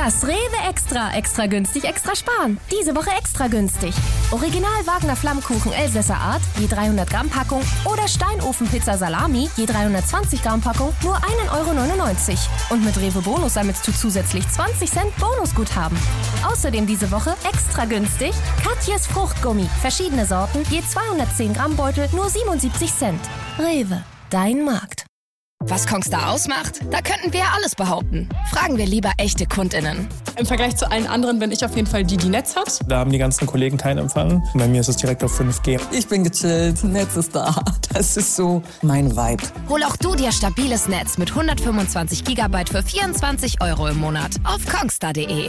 Das Rewe Extra. Extra günstig, extra sparen. Diese Woche extra günstig. Original Wagner Flammkuchen Elsässer Art, je 300 Gramm Packung. Oder Steinofenpizza Salami, je 320 Gramm Packung, nur 1,99 €. Und mit Rewe Bonus sammelst du zusätzlich 20 Cent Bonusguthaben. Außerdem diese Woche extra günstig Katjes Fruchtgummi. Verschiedene Sorten, je 210 Gramm Beutel, nur 77 Cent. Rewe, dein Markt. Was Kongstar ausmacht? Da könnten wir ja alles behaupten. Fragen wir lieber echte KundInnen. Im Vergleich zu allen anderen bin ich auf jeden Fall die Netz hat. Da haben die ganzen Kollegen keinen Empfang. Bei mir ist es direkt auf 5G. Ich bin gechillt, Netz ist da. Das ist so mein Vibe. Hol auch du dir stabiles Netz mit 125 GB für 24 € im Monat auf kongstar.de.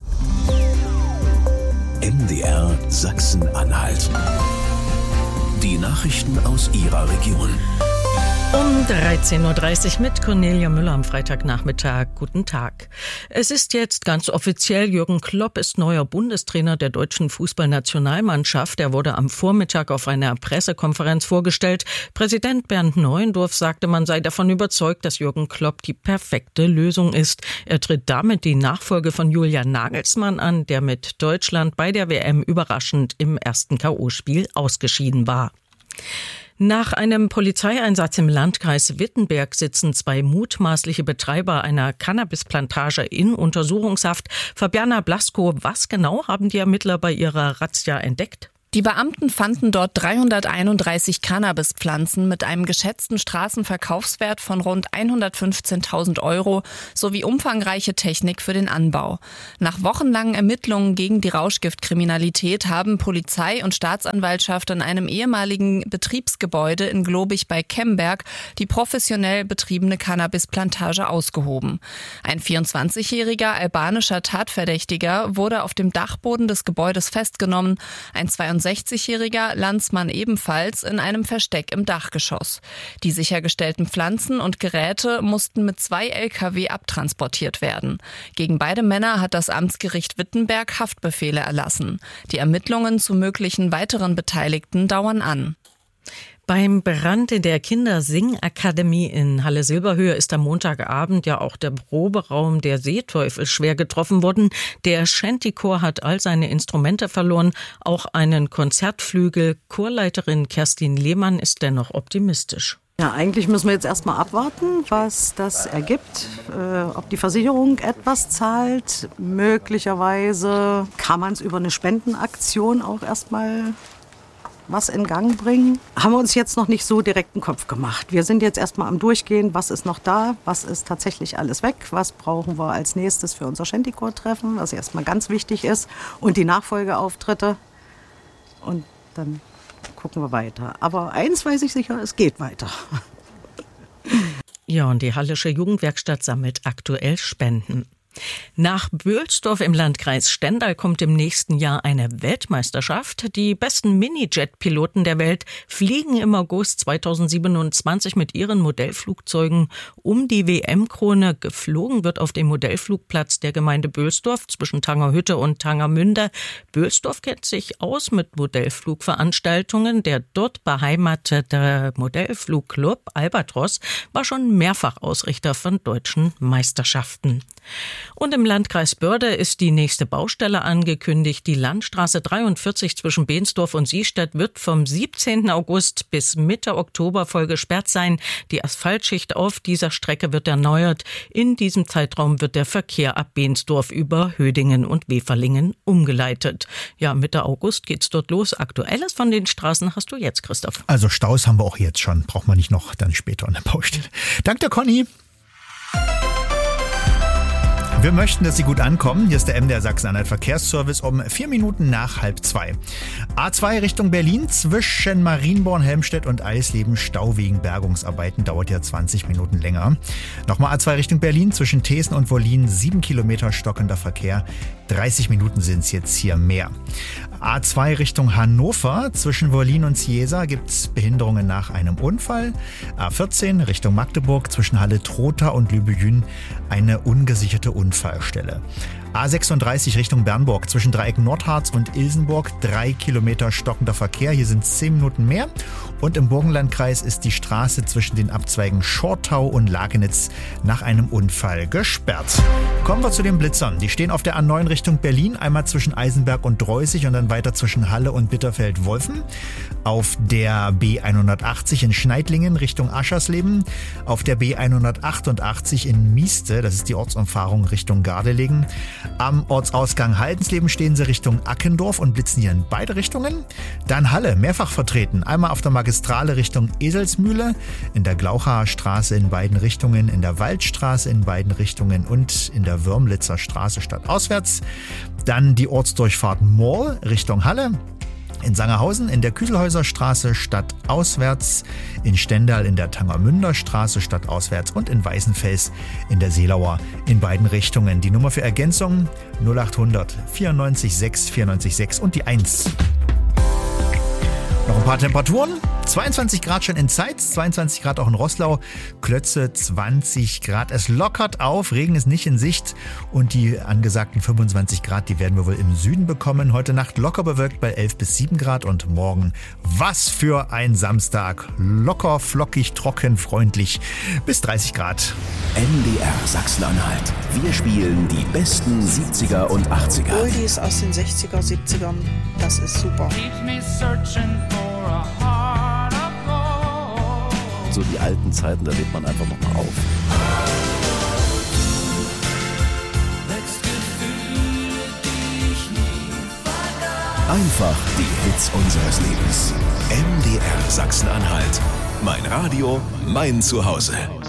MDR Sachsen-Anhalt. Die Nachrichten aus Ihrer Region. Um 13.30 Uhr mit Cornelia Müller am Freitagnachmittag. Guten Tag. Es ist jetzt ganz offiziell, Jürgen Klopp ist neuer Bundestrainer der deutschen Fußballnationalmannschaft. Er wurde am Vormittag auf einer Pressekonferenz vorgestellt. Präsident Bernd Neuendorf sagte, man sei davon überzeugt, dass Jürgen Klopp die perfekte Lösung ist. Er tritt damit die Nachfolge von Julian Nagelsmann an, der mit Deutschland bei der WM überraschend im ersten K.O.-Spiel ausgeschieden war. Nach einem Polizeieinsatz im Landkreis Wittenberg sitzen 2 mutmaßliche Betreiber einer Cannabisplantage in Untersuchungshaft. Fabiana Blasko, was genau haben die Ermittler bei ihrer Razzia entdeckt? Die Beamten fanden dort 331 Cannabispflanzen mit einem geschätzten Straßenverkaufswert von rund 115.000 € sowie umfangreiche Technik für den Anbau. Nach wochenlangen Ermittlungen gegen die Rauschgiftkriminalität haben Polizei und Staatsanwaltschaft in einem ehemaligen Betriebsgebäude in Globig bei Kemberg die professionell betriebene Cannabisplantage ausgehoben. Ein 24-jähriger albanischer Tatverdächtiger wurde auf dem Dachboden des Gebäudes festgenommen, ein 62-jähriger Landsmann ebenfalls in einem Versteck im Dachgeschoss. Die sichergestellten Pflanzen und Geräte mussten mit 2 LKW abtransportiert werden. Gegen beide Männer hat das Amtsgericht Wittenberg Haftbefehle erlassen. Die Ermittlungen zu möglichen weiteren Beteiligten dauern an. Beim Brand in der Kindersingakademie in Halle-Silberhöhe ist am Montagabend ja auch der Proberaum der Seeteufel schwer getroffen worden. Der Shantychor hat all seine Instrumente verloren, auch einen Konzertflügel. Chorleiterin Kerstin Lehmann ist dennoch optimistisch. Ja, eigentlich müssen wir jetzt erstmal abwarten, was das ergibt, ob die Versicherung etwas zahlt. Möglicherweise kann man es über eine Spendenaktion auch erstmal was in Gang bringen. Haben wir uns jetzt noch nicht so direkt einen Kopf gemacht. Wir sind jetzt erstmal am Durchgehen, was ist noch da, was ist tatsächlich alles weg, was brauchen wir als nächstes für unser Shantychor-Treffen, was erstmal ganz wichtig ist, und die Nachfolgeauftritte. Und dann gucken wir weiter. Aber eins weiß ich sicher, es geht weiter. Ja, und die Hallische Jugendwerkstatt sammelt aktuell Spenden. Nach Böhlsdorf im Landkreis Stendal kommt im nächsten Jahr eine Weltmeisterschaft. Die besten Mini-Jet-Piloten der Welt fliegen im August 2027 mit ihren Modellflugzeugen um die WM-Krone. Geflogen wird auf dem Modellflugplatz der Gemeinde Böhlsdorf zwischen Tangerhütte und Tangermünde. Böhlsdorf kennt sich aus mit Modellflugveranstaltungen. Der dort beheimatete Modellflugclub Albatros war schon mehrfach Ausrichter von deutschen Meisterschaften. Und im Landkreis Börde ist die nächste Baustelle angekündigt. Die Landstraße 43 zwischen Behnsdorf und Siestedt wird vom 17. August bis Mitte Oktober voll gesperrt sein. Die Asphaltschicht auf dieser Strecke wird erneuert. In diesem Zeitraum wird der Verkehr ab Behnsdorf über Hödingen und Weferlingen umgeleitet. Ja, Mitte August geht's dort los. Aktuelles von den Straßen hast du jetzt, Christoph. Also Staus haben wir auch jetzt schon. Braucht man nicht noch dann später eine Baustelle. Danke, Conny. Wir möchten, dass Sie gut ankommen. Hier ist der MDR Sachsen-Anhalt Verkehrsservice um 4 Minuten nach 1:30. A2 Richtung Berlin zwischen Marienborn, Helmstedt und Eisleben Stau wegen Bergungsarbeiten, dauert ja 20 Minuten länger. Nochmal A2 Richtung Berlin zwischen Thesen und Wollin, 7 Kilometer stockender Verkehr. 30 Minuten sind es jetzt hier mehr. A2 Richtung Hannover zwischen Wollin und Ciesa gibt es Behinderungen nach einem Unfall. A14 Richtung Magdeburg zwischen Halle-Trotha und Lübejün eine ungesicherte Unfall. Unfallstelle. A36 Richtung Bernburg zwischen Dreieck Nordharz und Ilsenburg 3 Kilometer stockender Verkehr. Hier sind 10 Minuten mehr. Und im Burgenlandkreis ist die Straße zwischen den Abzweigen Schortau und Lagenitz nach einem Unfall gesperrt. Kommen wir zu den Blitzern. Die stehen auf der A9 Richtung Berlin, einmal zwischen Eisenberg und Dreußig und dann weiter zwischen Halle und Bitterfeld-Wolfen. Auf der B180 in Schneidlingen Richtung Aschersleben. Auf der B188 in Mieste, das ist die Ortsumfahrung Richtung Gardelegen. Am Ortsausgang Haldensleben stehen sie Richtung Ackendorf und blitzen hier in beide Richtungen. Dann Halle, mehrfach vertreten. Einmal auf der Magistrale Richtung Eselsmühle, in der Glauchaer Straße in beiden Richtungen, in der Waldstraße in beiden Richtungen und in der Würmlitzer Straße stadtauswärts. Dann die Ortsdurchfahrt Moorl Richtung Halle. In Sangerhausen in der Küselhäuser Straße stadtauswärts, in Stendal in der Tangermünder Straße stadtauswärts und in Weißenfels in der Seelauer in beiden Richtungen. Die Nummer für Ergänzungen 0800 94 6 94 6 und die 1. Noch ein paar Temperaturen. 22 Grad schon in Zeitz, 22 Grad auch in Roßlau, Klötze 20 Grad. Es lockert auf, Regen ist nicht in Sicht und die angesagten 25 Grad, die werden wir wohl im Süden bekommen. Heute Nacht locker bewölkt bei 11 bis 7 Grad und morgen, was für ein Samstag. Locker, flockig, trocken, freundlich bis 30 Grad. MDR Sachsen-Anhalt. Wir spielen die besten 70er und 80er. Oldies aus den 60er, 70ern, das ist super. So die alten Zeiten, da lebt man einfach nochmal auf. Einfach die Hits unseres Lebens. MDR Sachsen-Anhalt. Mein Radio, mein Zuhause.